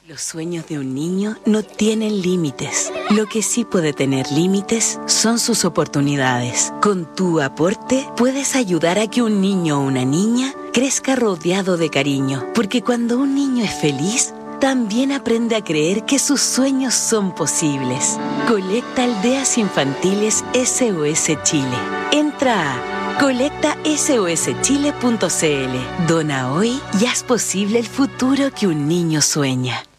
Los sueños de un niño no tienen límites. Lo que sí puede tener límites son sus oportunidades. Con tu aporte puedes ayudar a que un niño o una niña crezca rodeado de cariño. Porque cuando un niño es feliz, también aprende a creer que sus sueños son posibles. Colecta Aldeas Infantiles SOS Chile. Entra a colectasoschile.cl. Dona hoy y haz posible el futuro que un niño sueña.